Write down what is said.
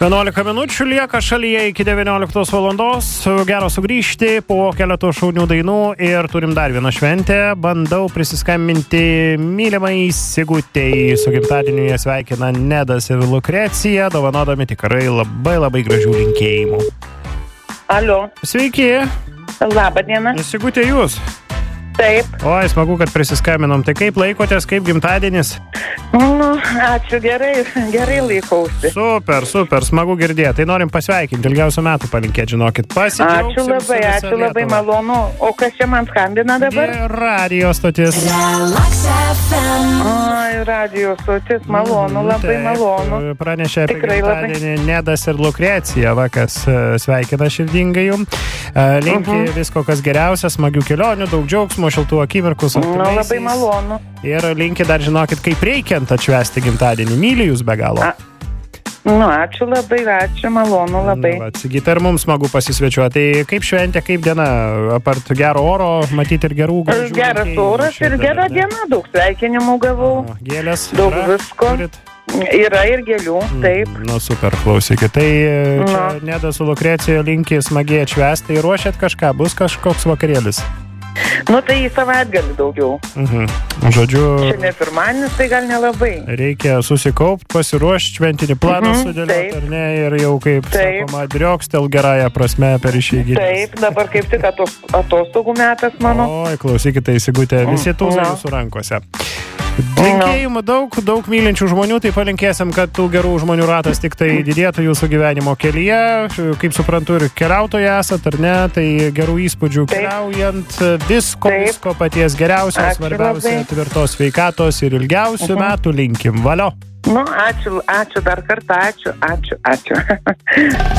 11 minučių lieka šalyje iki 19 valandos. Gero sugrįžti po keletų šaunių dainų ir turim dar vieną šventę. Bandau prisiskambinti mylimai Sigutei. Su gimtadieniu ją sveikina Nedas ir Lukrecija, dovanodami tikrai labai gražių linkėjimų. Alio. Sveiki. Labą dieną. Sigutė, jūs? Taip. Oi, smagu, kad prisiskambinom. Tai kaip laikotės, kaip gimtadienis? Ačiū, gerai laikausi. Super, smagu girdėti. Tai norim pasveikinti, ilgiausių metų palinkėti, žinokit. Pasidžiaugsim. Ačiū labai malonu. O kas čia man skambina dabar? Radio stotis. Radio stotis, malonu, labai malonu. Pranešė apie gimtadienį Nedas ir Lukrecija, kas sveikina širdingai jum. Linki visko, kas geriausia, smagių kelionių, daug džiaugsmo, šiltų akimirkų su artimaisiais. Labai malonu. Ir linki dar žinokit, kaip reikiant atšvęsti gimtadienį. Myliu jūs be galo. Ačiū labai, malonu labai. Sigita, ir mums smagu pasisvečiuoti. Tai kaip šventė, kaip diena? Apart gero oro, matyti ir gerų gražių. Geras oras ir gera diena, daug sveikinimų gavau. Gėlės. Daug visko. Yra ir gėlių, taip. Super, klausykit. Tai čia Nedas su Lukrecija linki smagiai atšvęsti. Ir ruošiat kažką, bus kažkoks vakarėlis? Tai į savaitgalį daugiau. Žodžiu, šiandien pirmadienis, tai gal nelabai. Reikia susikaupt, pasiruošti, šventinį planą sudėlioti, ar ne, ir jau kaip sakoma, driokstel gerąją prasme per išeigines. Taip, dabar kaip tik atostogų metas mano. Oi, klausykite, Sigutė, visi tūzai jūsų rankose. Linkėjimų daug mylinčių žmonių, tai palinkėsim, kad tų gerų žmonių ratas tik tai didėtų jūsų gyvenimo kelyje. Kaip suprantu, ir keliautojai esat, ar ne, tai gerų įspūdžių keliaujant, visko paties geriausio, svarbiausia, tvirtos sveikatos ir ilgiausių metų linkim. Valio. Ačiū dar kartą, ačiū.